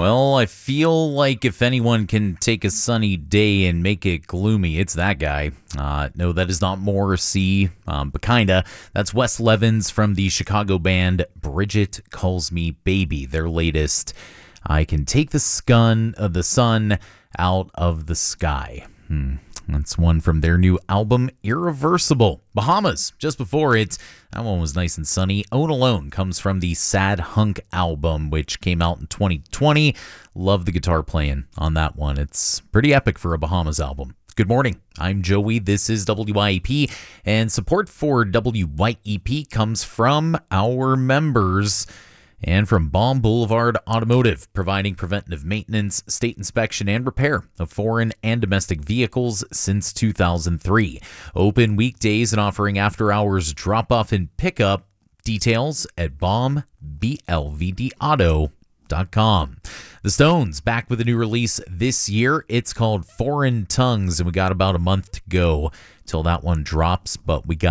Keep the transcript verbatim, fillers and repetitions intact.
Well, I feel like if anyone can take a sunny day and make it gloomy, it's that guy. Uh, no, that is not Morrissey, um, but kinda. That's Wes Levens from the Chicago band Bridget Calls Me Baby, their latest I Can Take the Sun, uh, the sun Out of the Sky. Hmm. That's one from their new album, Irreversible. Bahamas, just before it. That one was nice and sunny. Own Alone comes from the Sad Hunk album, which came out in twenty twenty. Love the guitar playing on that one. It's pretty epic for a Bahamas album. Good morning. I'm Joey. This is W Y E P, and support for W Y E P comes from our members and from Baum Boulevard Automotive, providing preventative maintenance, state inspection, and repair of foreign and domestic vehicles since two thousand three. Open weekdays and offering after-hours drop-off and pickup. Details at baum b l v d auto dot com. The Stones back with a new release this year. It's called Foreign Tongues, and we got about a month to go till that one drops, but we got